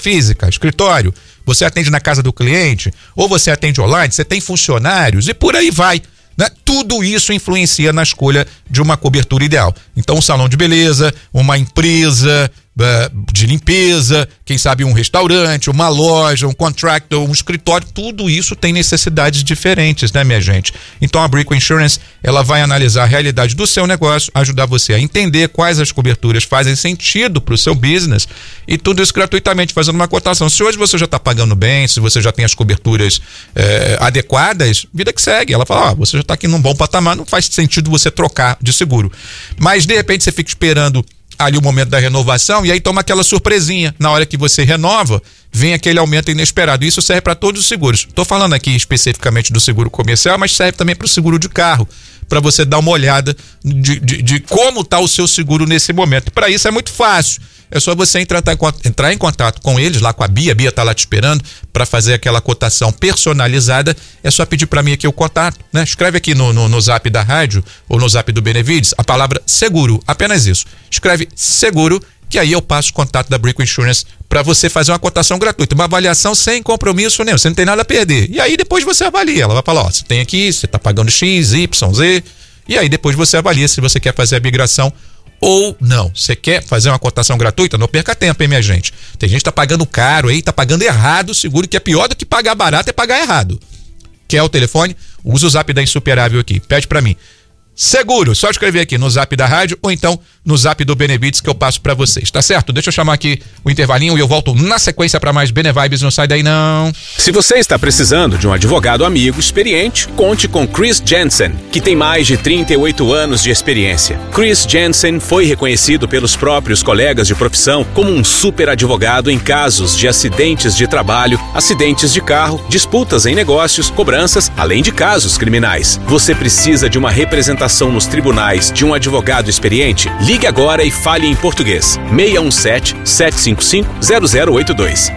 física, escritório, você atende na casa do cliente, ou você atende online, você tem funcionários e por aí vai, né? Tudo isso influencia na escolha de uma cobertura ideal. Então, um salão de beleza, uma empresa de limpeza, quem sabe um restaurante, uma loja, um contractor, um escritório, tudo isso tem necessidades diferentes, né, minha gente? Então a Brickell Insurance, ela vai analisar a realidade do seu negócio, ajudar você a entender quais as coberturas fazem sentido para o seu business e tudo isso gratuitamente, fazendo uma cotação. Se hoje você já está pagando bem, se você já tem as coberturas adequadas, vida que segue. Ela fala, você já está aqui num bom patamar, não faz sentido você trocar de seguro. Mas de repente você fica esperando ali o momento da renovação e aí toma aquela surpresinha. Na hora que você renova, vem aquele aumento inesperado. Isso serve para todos os seguros. Estou falando aqui especificamente do seguro comercial, mas serve também para o seguro de carro, para você dar uma olhada de como está o seu seguro nesse momento. Para isso é muito fácil. É só você entrar em contato com eles, lá com a Bia está lá te esperando para fazer aquela cotação personalizada. É só pedir para mim aqui o contato, né? Escreve aqui no zap da rádio ou no zap do Benevides a palavra seguro, apenas isso. Escreve seguro, que aí eu passo o contato da Brickell Insurance para você fazer uma cotação gratuita, uma avaliação sem compromisso nenhum, você não tem nada a perder. E aí depois você avalia, ela vai falar, você tem aqui, você está pagando X, Y, Z, e aí depois você avalia se você quer fazer a migração ou não. Você quer fazer uma cotação gratuita? Não perca tempo, hein, minha gente? Tem gente que tá pagando caro aí, tá pagando errado o seguro, que é pior do que pagar barato é pagar errado. Quer o telefone? Usa o zap da Insuperável aqui, pede pra mim. Seguro, só escrever aqui no zap da rádio ou então no zap do Benevides que eu passo pra vocês, tá certo? Deixa eu chamar aqui o intervalinho e eu volto na sequência pra mais Benevibes, não sai daí não. Se você está precisando de um advogado amigo experiente, conte com Chris Jensen, que tem mais de 38 anos de experiência. Chris Jensen foi reconhecido pelos próprios colegas de profissão como um super advogado em casos de acidentes de trabalho, acidentes de carro, disputas em negócios, cobranças, além de casos criminais. Você precisa de uma representação nos tribunais de um advogado experiente? Ligue agora e fale em português. 617-755-0082.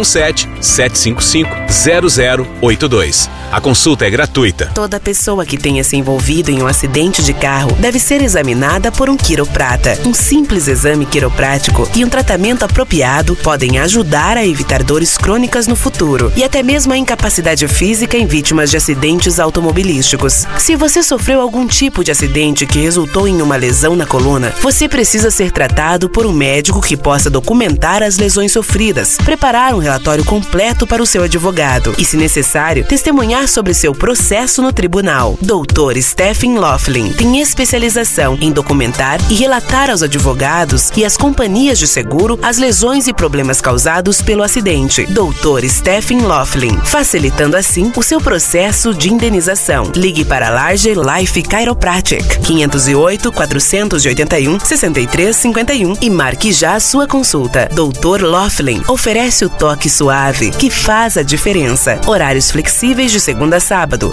617-755-0082. A consulta é gratuita. Toda pessoa que tenha se envolvido em um acidente de carro deve ser examinada por um quiroprata. Um simples exame quiroprático e um tratamento apropriado podem ajudar a evitar dores crônicas no futuro e até mesmo a incapacidade física em vítimas de acidentes automobilísticos. Se você sofreu algum tipo de acidente que resultou em uma lesão na coluna, você precisa ser tratado por um médico que possa documentar as lesões sofridas, preparar um relatório completo para o seu advogado e, se necessário, testemunhar sobre seu processo no tribunal. Dr. Stephen Laughlin tem especialização em documentar e relatar aos advogados e às companhias de seguro as lesões e problemas causados pelo acidente. Dr. Stephen Laughlin, facilitando assim o seu processo de indenização. Ligue para Larger Life Chiropractic 508-481-6351 e marque já a sua consulta. Dr. Laughlin oferece o toque suave que faz a diferença. Horários flexíveis de segunda a sábado.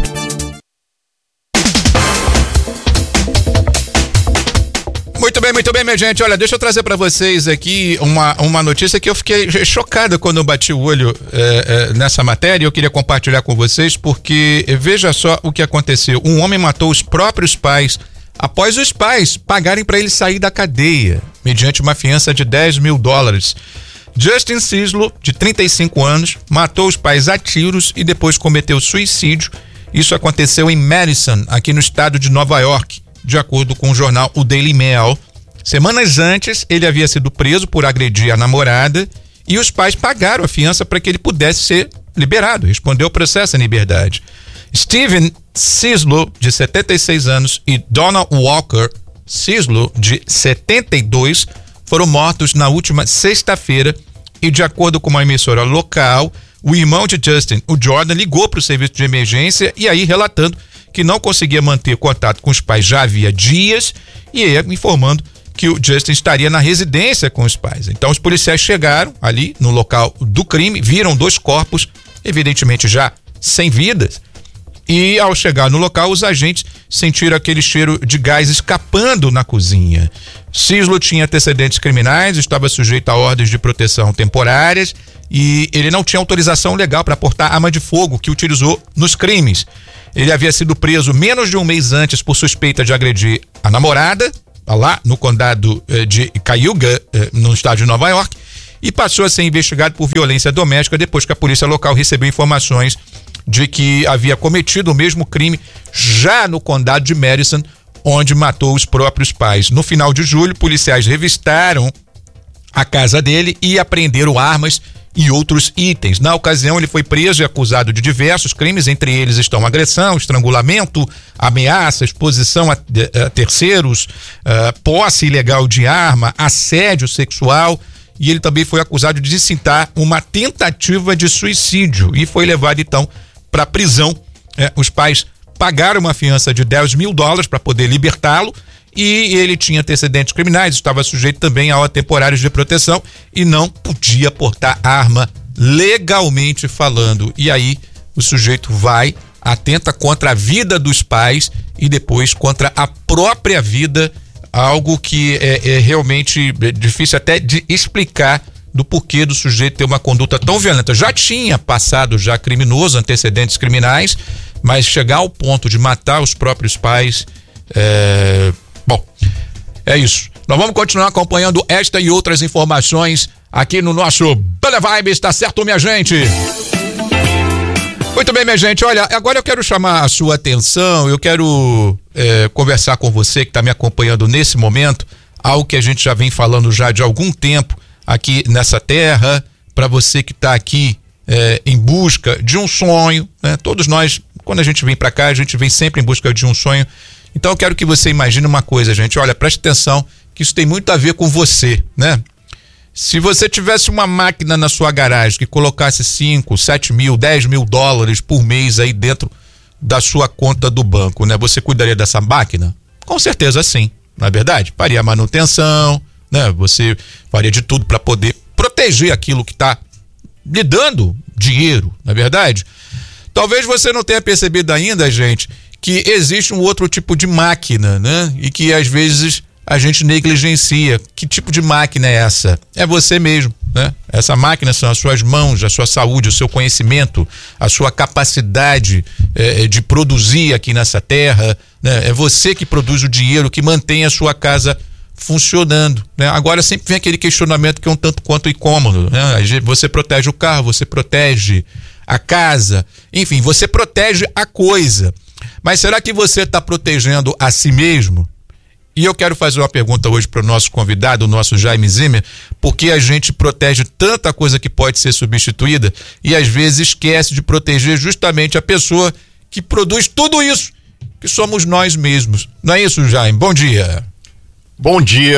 Muito bem, minha gente. Olha, deixa eu trazer para vocês aqui uma notícia que eu fiquei chocado quando eu bati o olho nessa matéria. Eu queria compartilhar com vocês porque veja só o que aconteceu. Um homem matou os próprios pais após os pais pagarem para ele sair da cadeia, mediante uma fiança de $10 mil. Justin Cislo, de 35 anos, matou os pais a tiros e depois cometeu suicídio. Isso aconteceu em Madison, aqui no estado de Nova York, de acordo com o jornal O Daily Mail. Semanas antes, ele havia sido preso por agredir a namorada e os pais pagaram a fiança para que ele pudesse ser liberado, respondeu o processo em liberdade. Steven Cislo, de 76 anos, e Donald Walker Cislo, de 72, foram mortos na última sexta-feira e, de acordo com uma emissora local, o irmão de Justin, o Jordan, ligou para o serviço de emergência e aí relatando que não conseguia manter contato com os pais já havia dias e informando que o Justin estaria na residência com os pais. Então os policiais chegaram ali no local do crime, viram 2 corpos, evidentemente já sem vidas, e ao chegar no local os agentes sentiram aquele cheiro de gás escapando na cozinha. Cislo tinha antecedentes criminais, estava sujeito a ordens de proteção temporárias e ele não tinha autorização legal para portar arma de fogo que utilizou nos crimes. Ele havia sido preso menos de um mês antes por suspeita de agredir a namorada, lá no condado de Cayuga, no estado de Nova York, e passou a ser investigado por violência doméstica depois que a polícia local recebeu informações de que havia cometido o mesmo crime já no condado de Madison, onde matou os próprios pais. No final de julho, policiais revistaram a casa dele e apreenderam armas e outros itens. Na ocasião, ele foi preso e acusado de diversos crimes, entre eles estão agressão, estrangulamento, ameaça, exposição a terceiros, posse ilegal de arma, assédio sexual, e ele também foi acusado de incitar uma tentativa de suicídio e foi levado então para a prisão. Os pais pagaram uma fiança de $10 mil para poder libertá-lo, e ele tinha antecedentes criminais, estava sujeito também a temporários de proteção e não podia portar arma legalmente falando. E aí o sujeito atenta contra a vida dos pais e depois contra a própria vida, algo que é realmente difícil até de explicar do porquê do sujeito ter uma conduta tão violenta. Já tinha passado criminoso, antecedentes criminais, mas chegar ao ponto de matar os próprios pais, bom, é isso. Nós vamos continuar acompanhando esta e outras informações aqui no nosso Banda Vibes, tá certo, minha gente? Muito bem, minha gente, olha, agora eu quero chamar a sua atenção, eu quero conversar com você que está me acompanhando nesse momento, algo que a gente já vem falando já de algum tempo aqui nessa terra, para você que está aqui em busca de um sonho, né? Todos nós, quando a gente vem para cá, a gente vem sempre em busca de um sonho. Então eu quero que você imagine uma coisa, gente, olha, preste atenção, que isso tem muito a ver com você, né? Se você tivesse uma máquina na sua garagem que colocasse 5, 7 mil, 10 mil dólares por mês aí dentro da sua conta do banco, né? Você cuidaria dessa máquina? Com certeza sim, não é verdade? Faria manutenção, né? Você faria de tudo para poder proteger aquilo que está lhe dando dinheiro, não é verdade? Talvez você não tenha percebido ainda, gente, que existe um outro tipo de máquina, né? E que às vezes a gente negligencia. Que tipo de máquina é essa? É você mesmo, né? Essa máquina são as suas mãos, a sua saúde, o seu conhecimento, a sua capacidade de produzir aqui nessa terra, né? É você que produz o dinheiro, que mantém a sua casa funcionando, né? Agora sempre vem aquele questionamento que é um tanto quanto incômodo, né? Você protege o carro, você protege a casa, enfim, você protege a coisa. Mas será que você está protegendo a si mesmo? E eu quero fazer uma pergunta hoje para o nosso convidado, o nosso Jaime Zimmer, porque a gente protege tanta coisa que pode ser substituída e às vezes esquece de proteger justamente a pessoa que produz tudo isso, que somos nós mesmos. Não é isso, Jaime? Bom dia. Bom dia,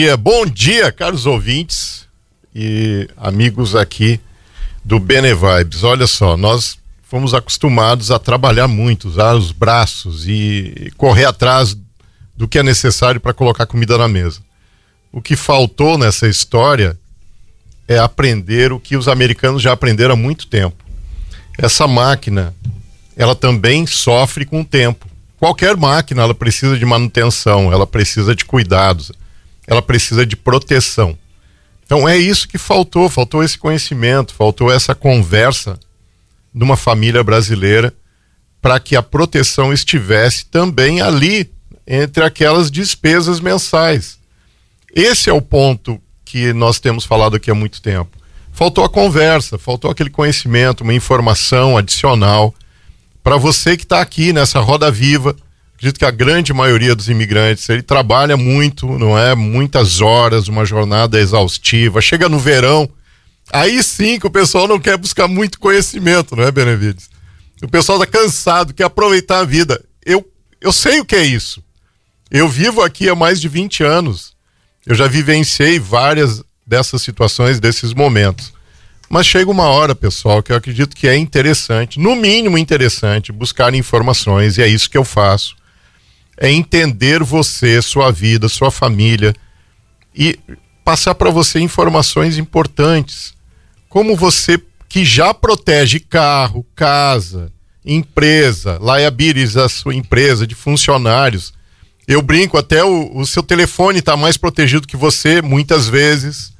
caros ouvintes e amigos aqui do Bene Vibes. Olha só, nós fomos acostumados a trabalhar muito, usar os braços e correr atrás do que é necessário para colocar comida na mesa. O que faltou nessa história é aprender o que os americanos já aprenderam há muito tempo. Essa máquina, ela também sofre com o tempo. Qualquer máquina, ela precisa de manutenção, ela precisa de cuidados, ela precisa de proteção. Então é isso que faltou esse conhecimento, faltou essa conversa numa família brasileira para que a proteção estivesse também ali entre aquelas despesas mensais. Esse é o ponto que nós temos falado aqui há muito tempo. Faltou a conversa, faltou aquele conhecimento, uma informação adicional para você que está aqui nessa roda viva. Acredito que a grande maioria dos imigrantes, ele trabalha muito, não é? Muitas horas, uma jornada exaustiva. Chega no verão, aí sim que o pessoal não quer buscar muito conhecimento, não é, Benevides? O pessoal está cansado, quer aproveitar a vida. Eu sei o que é isso. Eu vivo aqui há mais de 20 anos. Eu já vivenciei várias dessas situações, desses momentos. Mas chega uma hora, pessoal, que eu acredito que é interessante, no mínimo interessante, buscar informações, e é isso que eu faço. É entender você, sua vida, sua família, e passar para você informações importantes. Como você que já protege carro, casa, empresa, liabilities da sua empresa, de funcionários. Eu brinco, até o seu telefone está mais protegido que você, muitas vezes.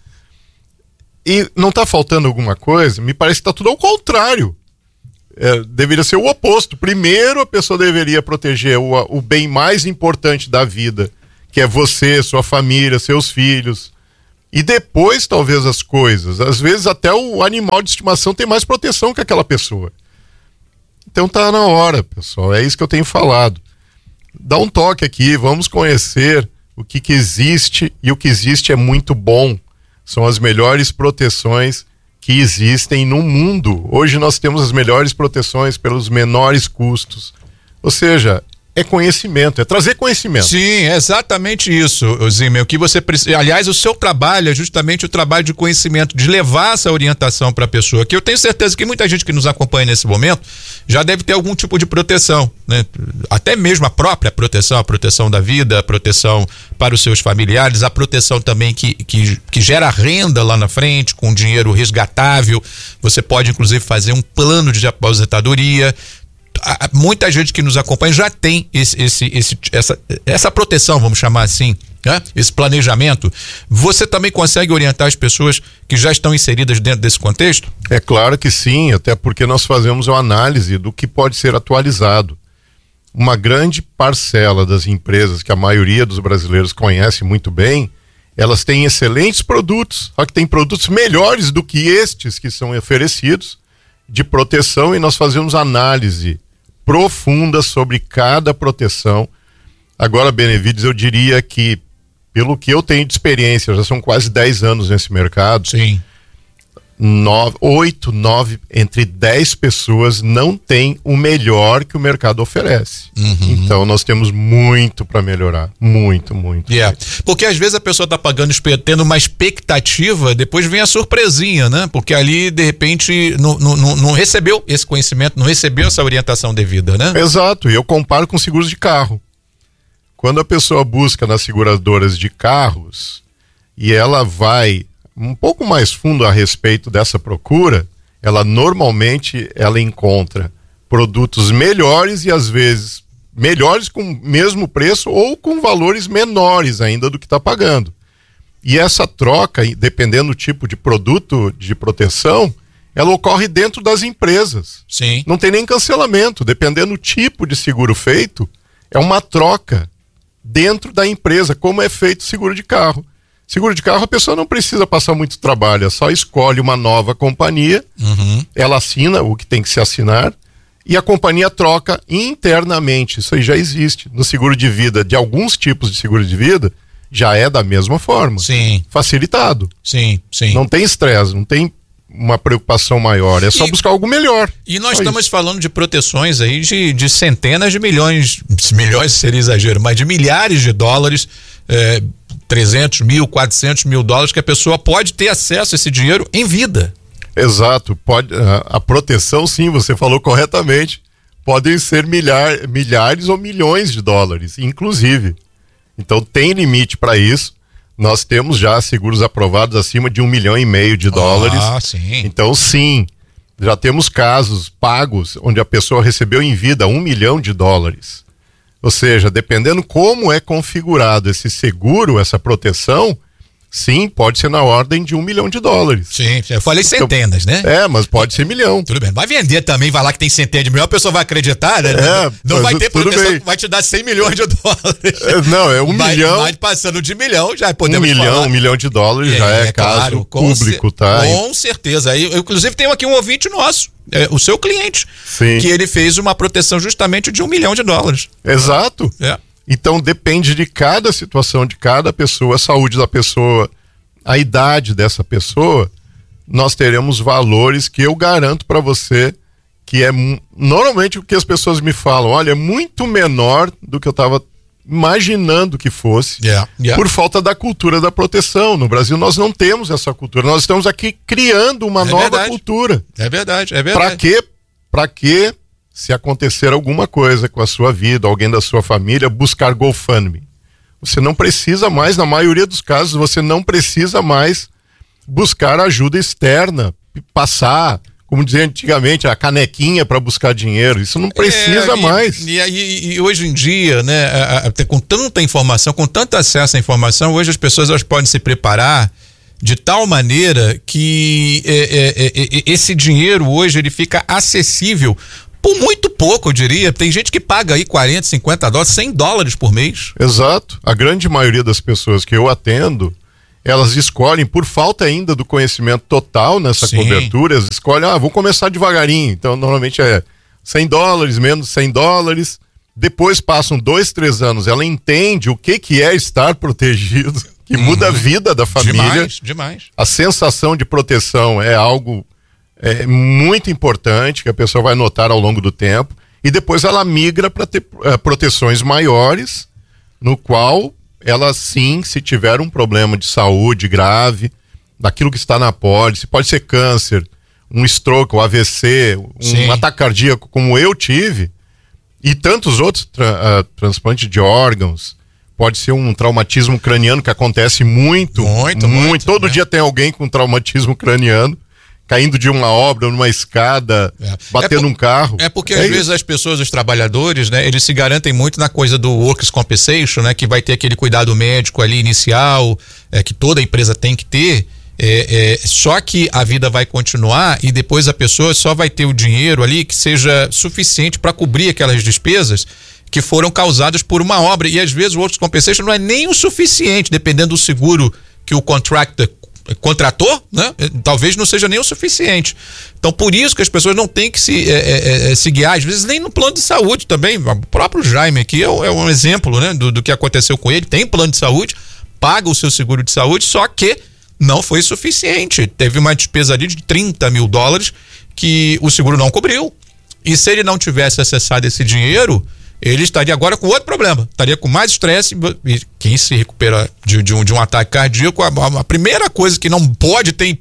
E não está faltando alguma coisa? Me parece que está tudo ao contrário. Deveria ser o oposto. Primeiro a pessoa deveria proteger o bem mais importante da vida, que é você, sua família, seus filhos, E depois, talvez, as coisas. Às vezes até o animal de estimação tem mais proteção que aquela pessoa. Então tá na hora, pessoal. É isso que eu tenho falado. Dá um toque aqui, vamos conhecer o que existe, e o que existe é muito bom. São as melhores proteções que existem no mundo. Hoje nós temos as melhores proteções pelos menores custos. Ou seja, é conhecimento, é trazer conhecimento. Sim, é exatamente isso, Zimmer. O que você precisa. Aliás, o seu trabalho é justamente o trabalho de conhecimento, de levar essa orientação para a pessoa. Que eu tenho certeza que muita gente que nos acompanha nesse momento já deve ter algum tipo de proteção, né? Até mesmo a própria proteção, a proteção da vida, a proteção para os seus familiares, a proteção também que gera renda lá na frente, com dinheiro resgatável. Você pode, inclusive, fazer um plano de aposentadoria. Muita gente que nos acompanha já tem essa proteção, vamos chamar assim, né? Esse planejamento. Você também consegue orientar as pessoas que já estão inseridas dentro desse contexto? É claro que sim, até porque nós fazemos uma análise do que pode ser atualizado. Uma grande parcela das empresas que a maioria dos brasileiros conhece muito bem, elas têm excelentes produtos, só que tem produtos melhores do que estes que são oferecidos de proteção, e nós fazemos análise profunda sobre cada proteção. Agora, Benevides, eu diria que, pelo que eu tenho de experiência, já são quase 10 anos nesse mercado. Sim. 8, 9, entre 10 pessoas não tem o melhor que o mercado oferece. Então nós temos muito para melhorar, muito. Porque às vezes a pessoa tá pagando, tendo uma expectativa, depois vem a surpresinha, né? Porque ali de repente não recebeu esse conhecimento, não recebeu essa orientação devida, né? Exato, e eu comparo com seguros de carro. Quando a pessoa busca nas seguradoras de carros e ela vai um pouco mais fundo a respeito dessa procura, ela normalmente encontra produtos melhores, e às vezes melhores com o mesmo preço ou com valores menores ainda do que está pagando. E essa troca, dependendo do tipo de produto de proteção, ela ocorre dentro das empresas. Sim. Não tem nem cancelamento, dependendo do tipo de seguro feito, é uma troca dentro da empresa, como é feito o seguro de carro. Seguro de carro, a pessoa não precisa passar muito trabalho, é só escolhe uma nova companhia, ela assina o que tem que se assinar, e a companhia troca internamente. Isso aí já existe. No seguro de vida, de alguns tipos de seguro de vida, já é da mesma forma. Sim. Facilitado. Sim. Não tem estresse, não tem uma preocupação maior, é só buscar algo melhor. E nós estamos falando de proteções aí de centenas de milhões seria exagero, mas de milhares de dólares, 300 mil, 400 mil dólares, que a pessoa pode ter acesso a esse dinheiro em vida. Exato, pode, a proteção, sim, você falou corretamente, podem ser milhares ou milhões de dólares, inclusive. Então tem limite para isso. Nós temos já seguros aprovados acima de 1,5 milhão de dólares. Sim. Então sim, já temos casos pagos onde a pessoa recebeu em vida 1 milhão de dólares. Ou seja, dependendo como é configurado esse seguro, essa proteção, sim, pode ser na ordem de 1 milhão de dólares. Sim, eu falei centenas, né? Mas pode ser milhão. Tudo bem, vai vender também, vai lá que tem centenas de milhão, a pessoa vai acreditar, né? Não vai ter proteção, vai te dar 100 milhões de dólares. Não, é 1 milhão. Vai passando de milhão, já podemos falar. 1 milhão de dólares já é caso público, tá? Com certeza. Eu, inclusive, tenho aqui um ouvinte nosso, o seu cliente, sim, que ele fez uma proteção justamente de 1 milhão de dólares. Exato. Então depende de cada situação, de cada pessoa, a saúde da pessoa, a idade dessa pessoa, nós teremos valores que eu garanto para você que é normalmente o que as pessoas me falam, olha, é muito menor do que eu estava imaginando que fosse, por falta da cultura da proteção. No Brasil nós não temos essa cultura, nós estamos aqui criando uma nova cultura. É verdade. Para que se acontecer alguma coisa com a sua vida, alguém da sua família, buscar GoFundMe. Você não precisa mais, na maioria dos casos, você não precisa mais buscar ajuda externa, passar, como dizia antigamente, a canequinha para buscar dinheiro. Isso não precisa mais. E hoje em dia, né, com tanta informação, com tanto acesso à informação, hoje as pessoas elas podem se preparar de tal maneira que esse dinheiro hoje ele fica acessível por muito pouco, eu diria. Tem gente que paga aí 40, 50 dólares, 100 dólares por mês. Exato. A grande maioria das pessoas que eu atendo, elas escolhem, por falta ainda do conhecimento total nessa cobertura, elas escolhem, vou começar devagarinho. Então, normalmente é $100, menos $100. Depois passam 2, 3 anos, ela entende o que é estar protegido, que muda a vida da família. Demais. A sensação de proteção é algo muito importante, que a pessoa vai notar ao longo do tempo. E depois ela migra para ter proteções maiores, no qual ela sim, se tiver um problema de saúde grave, daquilo que está na pólice, pode ser câncer, um stroke, um AVC, um ataque cardíaco como eu tive, e tantos outros transplantes de órgãos, pode ser um traumatismo craniano que acontece muito. Todo dia tem alguém com traumatismo craniano, caindo de uma obra, numa escada, batendo um carro. É porque às vezes as pessoas, os trabalhadores, né, eles se garantem muito na coisa do workers' compensation, né, que vai ter aquele cuidado médico ali inicial, que toda empresa tem que ter. Só que a vida vai continuar e depois a pessoa só vai ter o dinheiro ali que seja suficiente para cobrir aquelas despesas que foram causadas por uma obra. E às vezes o workers' compensation não é nem o suficiente, dependendo do seguro que o contractor contratou, né? Talvez não seja nem o suficiente. Então, por isso que as pessoas não têm que se guiar, às vezes nem no plano de saúde também. O próprio Jaime aqui é um exemplo, né, do que aconteceu com ele. Tem plano de saúde, paga o seu seguro de saúde, só que não foi suficiente. Teve uma despesa ali de $30 mil que o seguro não cobriu. E se ele não tivesse acessado esse dinheiro, ele estaria agora com outro problema, estaria com mais estresse. E quem se recupera de um ataque cardíaco, a primeira coisa que não pode ter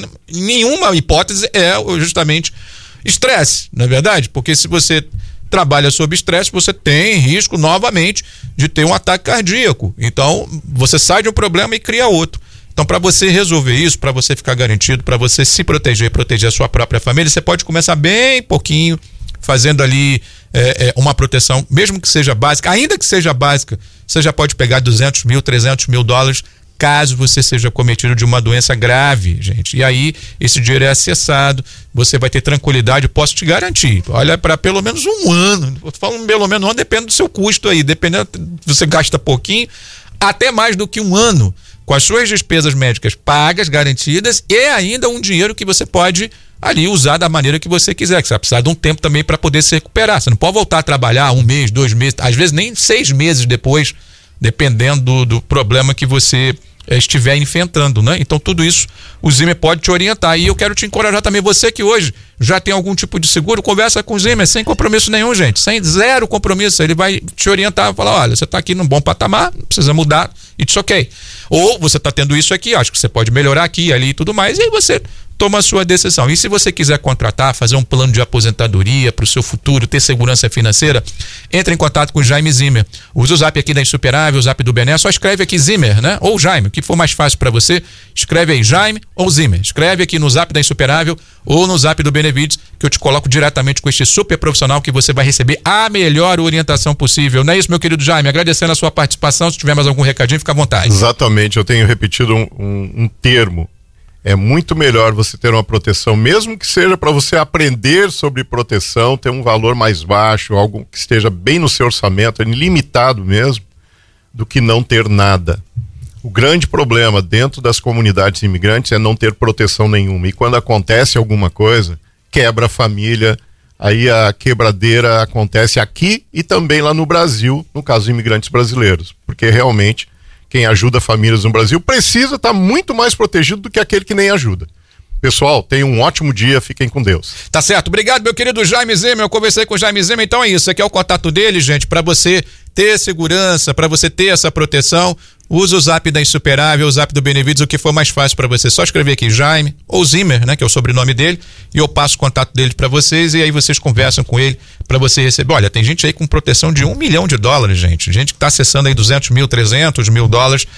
nenhuma hipótese é justamente estresse, não é verdade? Porque se você trabalha sob estresse, você tem risco novamente de ter um ataque cardíaco. Então, você sai de um problema e cria outro. Então, para você resolver isso, para você ficar garantido, para você se proteger e proteger a sua própria família, você pode começar bem pouquinho, fazendo ali uma proteção, mesmo que seja básica. Ainda que seja básica, você já pode pegar $200 mil, $300 mil, caso você seja cometido de uma doença grave, gente. E aí, esse dinheiro é acessado, você vai ter tranquilidade, posso te garantir. Olha, para pelo menos um ano, eu tô falando pelo menos um ano, depende do seu custo aí, dependendo, você gasta pouquinho, até mais do que um ano, com as suas despesas médicas pagas, garantidas, e ainda um dinheiro que você pode ali usar da maneira que você quiser, que você vai precisar de um tempo também para poder se recuperar. Você não pode voltar a trabalhar 1 mês, 2 meses, às vezes nem 6 meses depois, dependendo do problema que você estiver enfrentando, né? Então tudo isso o Zimmer pode te orientar, e eu quero te encorajar também, você que hoje já tem algum tipo de seguro, conversa com o Zimmer, sem compromisso nenhum, gente, zero compromisso. Ele vai te orientar, falar, olha, você está aqui num bom patamar, não precisa mudar, it's ok. Ou você está tendo isso aqui, acho que você pode melhorar aqui, ali e tudo mais, e aí você toma a sua decisão. E se você quiser contratar, fazer um plano de aposentadoria para o seu futuro, ter segurança financeira, entre em contato com o Jaime Zimmer. Usa o zap aqui da Insuperável, o zap do Bené, só escreve aqui Zimmer, né? Ou Jaime, o que for mais fácil para você, escreve aí Jaime ou Zimmer. Escreve aqui no zap da Insuperável ou no zap do Benevides, que eu te coloco diretamente com este super profissional que você vai receber a melhor orientação possível. Não é isso, meu querido Jaime? Agradecendo a sua participação, se tiver mais algum recadinho, fica à vontade. Exatamente, eu tenho repetido um termo. É muito melhor você ter uma proteção, mesmo que seja para você aprender sobre proteção, ter um valor mais baixo, algo que esteja bem no seu orçamento, limitado mesmo, do que não ter nada. O grande problema dentro das comunidades imigrantes é não ter proteção nenhuma. E quando acontece alguma coisa, quebra a família, aí a quebradeira acontece aqui e também lá no Brasil, no caso dos imigrantes brasileiros, porque realmente quem ajuda famílias no Brasil precisa estar muito mais protegido do que aquele que nem ajuda. Pessoal, tenham um ótimo dia, fiquem com Deus. Tá certo, obrigado meu querido Jaime Zimmer, eu conversei com o Jaime Zimmer, então é isso, aqui é o contato dele, gente, para você ter segurança, para você ter essa proteção. Usa o zap da Insuperável, o zap do Benevides, o que for mais fácil para você. Só escrever aqui Jaime ou Zimmer, né, que é o sobrenome dele, e eu passo o contato dele para vocês, e aí vocês conversam com ele para você receber. Olha, tem gente aí com proteção de $1 milhão, gente que está acessando aí $200 mil, $300 mil,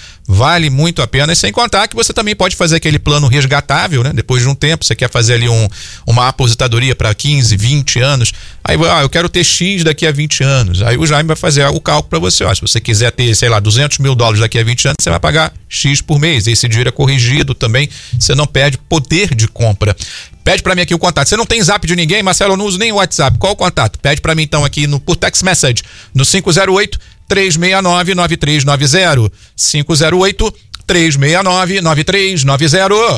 vale muito a pena. E sem contar que você também pode fazer aquele plano resgatável, né? Depois de um tempo, você quer fazer ali uma aposentadoria para 15, 20 anos, aí eu quero ter X daqui a 20 anos, aí o Jaime vai fazer o cálculo para você, ó, se você quiser ter, sei lá, $200 mil daqui a 20 anos, você vai pagar X por mês, esse dinheiro é corrigido também, você não perde poder de compra. Pede pra mim aqui o contato. Você não tem zap de ninguém, Marcelo, eu não uso nem o WhatsApp. Qual o contato? Pede pra mim então aqui por text message, no 508-369-9390. 508 369-9390.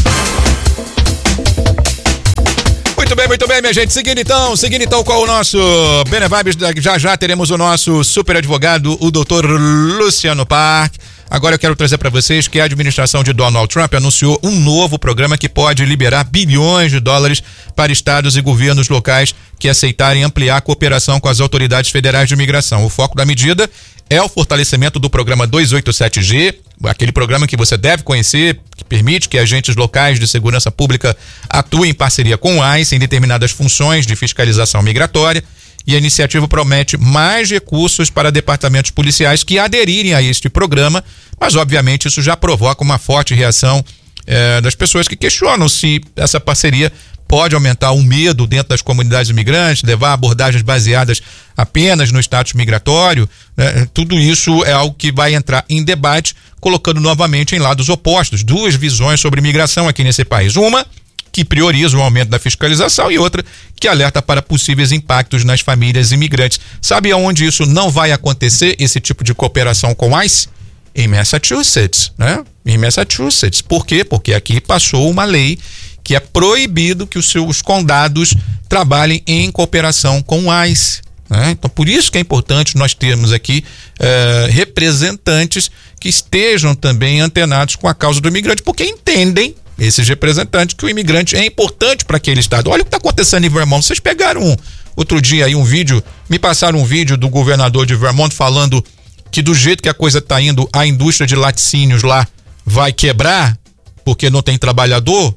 Muito bem, minha gente. Seguindo então com o nosso Benevibes, já teremos o nosso super advogado, o Dr. Luciano Park. Agora eu quero trazer para vocês que a administração de Donald Trump anunciou um novo programa que pode liberar bilhões de dólares para estados e governos locais que aceitarem ampliar a cooperação com as autoridades federais de imigração. O foco da medida é o fortalecimento do programa 287G, aquele programa que você deve conhecer, que permite que agentes locais de segurança pública atuem em parceria com o ICE em determinadas funções de fiscalização migratória. E a iniciativa promete mais recursos para departamentos policiais que aderirem a este programa, mas obviamente isso já provoca uma forte reação das pessoas que questionam se essa parceria pode aumentar o medo dentro das comunidades imigrantes, levar abordagens baseadas apenas no status migratório, né? Tudo isso é algo que vai entrar em debate, colocando novamente em lados opostos duas visões sobre imigração aqui nesse país. Uma que prioriza o aumento da fiscalização e outra que alerta para possíveis impactos nas famílias imigrantes. Sabe aonde isso não vai acontecer, esse tipo de cooperação com o ICE? Em Massachusetts, né? Em Massachusetts. Por quê? Porque aqui passou uma lei que é proibido que os seus condados trabalhem em cooperação com o ICE, né? Então, por isso que é importante nós termos aqui representantes que estejam também antenados com a causa do imigrante, porque entendem, esses representantes, que o imigrante é importante para aquele estado. Olha o que está acontecendo em Vermont. Vocês pegaram outro dia aí me passaram um vídeo do governador de Vermont falando que do jeito que a coisa está indo, a indústria de laticínios lá vai quebrar porque não tem trabalhador.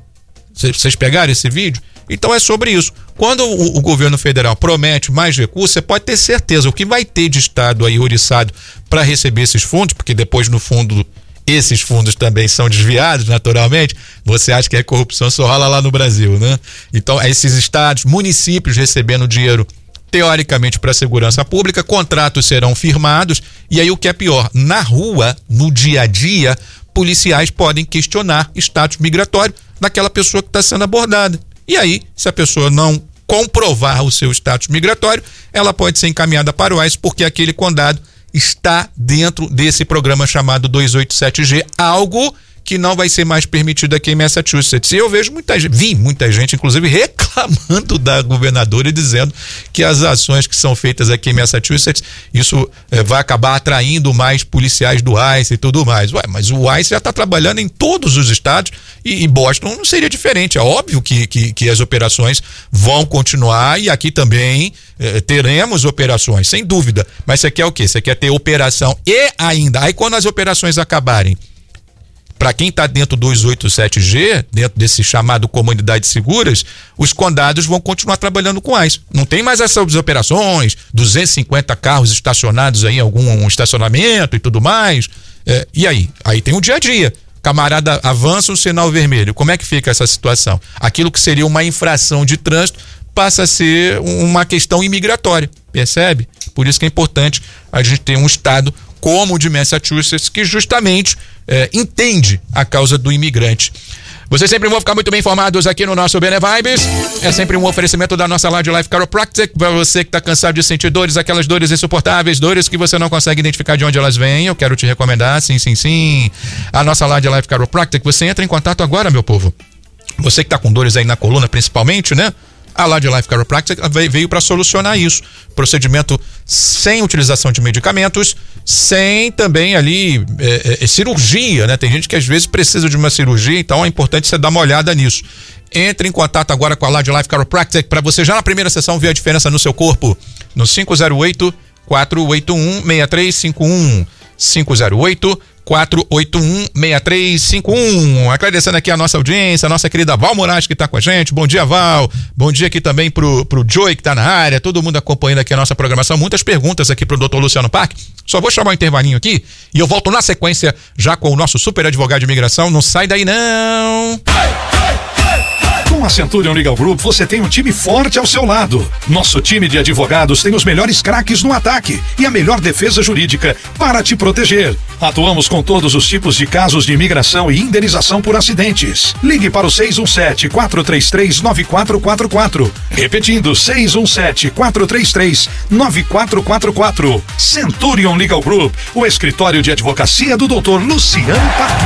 Vocês pegaram esse vídeo? Então é sobre isso. Quando o governo federal promete mais recursos, você pode ter certeza, o que vai ter de estado aí oriçado para receber esses fundos, porque depois no fundo esses fundos também são desviados naturalmente, você acha que a corrupção só rola lá no Brasil, né? Então esses estados, municípios recebendo dinheiro teoricamente para a segurança pública, contratos serão firmados e aí o que é pior, na rua, no dia a dia, policiais podem questionar status migratório daquela pessoa que está sendo abordada. E aí, se a pessoa não comprovar o seu status migratório, ela pode ser encaminhada para o ICE porque aquele condado está dentro desse programa chamado 287G, algo que não vai ser mais permitido aqui em Massachusetts. E eu vejo vi muita gente, inclusive, reclamando da governadora e dizendo que as ações que são feitas aqui em Massachusetts, isso vai acabar atraindo mais policiais do ICE e tudo mais. Ué, mas o ICE já está trabalhando em todos os estados e em Boston não seria diferente. É óbvio que as operações vão continuar e aqui também teremos operações, sem dúvida. Mas você quer o quê? Você quer ter operação e ainda. Aí quando as operações acabarem, para quem está dentro do 287G, dentro desse chamado Comunidades Seguras, os condados vão continuar trabalhando com ICE. Não tem mais essas operações, 250 carros estacionados aí em algum estacionamento e tudo mais. E aí? Aí tem o dia a dia. Camarada avança o sinal vermelho. Como é que fica essa situação? Aquilo que seria uma infração de trânsito passa a ser uma questão imigratória, percebe? Por isso que é importante a gente ter um estado como o de Massachusetts, que justamente entende a causa do imigrante. Vocês sempre vão ficar muito bem informados aqui no nosso Benevibes. É sempre um oferecimento da nossa Large Life Chiropractic. Para você que está cansado de sentir dores, aquelas dores insuportáveis, dores que você não consegue identificar de onde elas vêm, eu quero te recomendar, sim, a nossa Large Life Chiropractic. Você entra em contato agora, meu povo. Você que está com dores aí na coluna, principalmente, né? A Large Life Chiropractic veio para solucionar isso. Procedimento sem utilização de medicamentos, sem também ali cirurgia, né? Tem gente que às vezes precisa de uma cirurgia, então é importante você dar uma olhada nisso. Entre em contato agora com a Large Life Chiropractic para você já na primeira sessão ver a diferença no seu corpo. No 508-481-6351. 508-481-6351. Agradecendo aqui a nossa audiência, a nossa querida Val Moraes que está com a gente. Bom dia, Val. Bom dia aqui também pro Joey que está na área, todo mundo acompanhando aqui a nossa programação. Muitas perguntas aqui pro Dr. Luciano Park. Só vou chamar um intervalinho aqui e eu volto na sequência já com o nosso super advogado de imigração. Não sai daí não. Com a Centurion Legal Group, você tem um time forte ao seu lado. Nosso time de advogados tem os melhores craques no ataque e a melhor defesa jurídica para te proteger. Atuamos com todos os tipos de casos de imigração e indenização por acidentes. Ligue para o 617-433-9444. Repetindo, 617-433-9444. Centurion Legal Group, o escritório de advocacia do Dr. Luciano Parque.